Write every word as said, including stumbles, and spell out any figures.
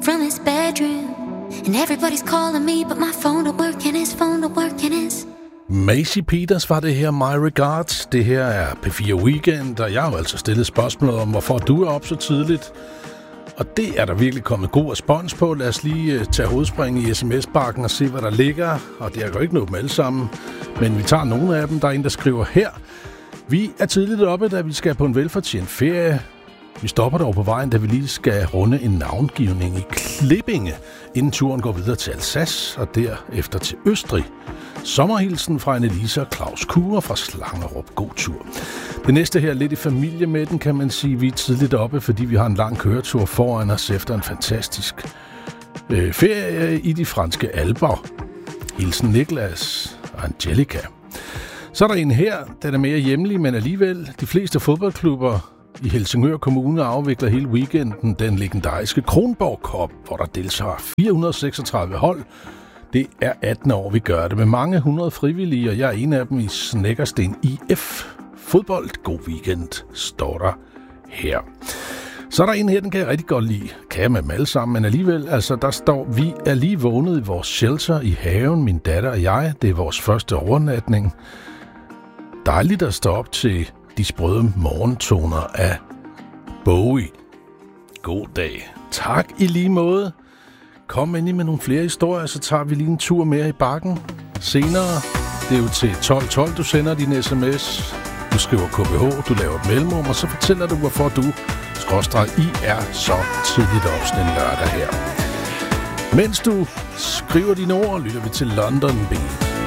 from his bedroom. And everybody's calling me, but my phone don't work and his phone don't work and his... Maisie Peters var det her, My Regards. Det her er P fire Weekend, og jeg har jo altså stillet spørgsmål om, hvorfor du er op så tidligt. Og det er der virkelig kommet god respons på. Lad os lige tage hovedspring i sms-bakken og se, hvad der ligger. Og det er jo ikke nå dem alle sammen, men vi tager nogle af dem. Der er en, der skriver her. Vi er tidligt oppe, da vi skal på en velfortjent ferie. Vi stopper dog på vejen, da vi lige skal runde en navngivning i Klippinge, inden turen går videre til Alsace og derefter til Østrig. Sommerhilsen fra Annelise og Claus Kure fra Slangerup. God tur. Det næste her er lidt i familie med den, kan man sige. Vi er tidligt oppe, fordi vi har en lang køretur foran os efter en fantastisk øh, ferie i de franske alper. Hilsen Niklas og Angelica. Så er der en her, den er mere hjemlig, men alligevel de fleste fodboldklubber i Helsingør Kommune afvikler hele weekenden den legendariske Kronborg Cup, hvor der deltager fire hundrede og seksogtredive hold. Det er atten år, vi gør det med mange hundrede frivillige, og jeg er en af dem i Snekkersten I F. Fodbold, god weekend, står der her. Så er der en her, den kan jeg rigtig godt lide. Kan jeg med dem alle sammen, men alligevel, altså der står, vi er lige vågnet i vores shelter i haven, min datter og jeg. Det er vores første overnatning. Dejligt at stå op til de sprøde morgentoner af Bowie. God dag. Tak i lige måde. Kom ind i med nogle flere historier, så tager vi lige en tur mere i bakken. Senere, det er jo til tolv tolv, du sender din sms. Du skriver K B H, du laver et mellemrum, og så fortæller du, hvorfor du, skråstreg, I er så tidligt op sådan en lørdag her. Mens du skriver dine ord, lytter vi til London Beat.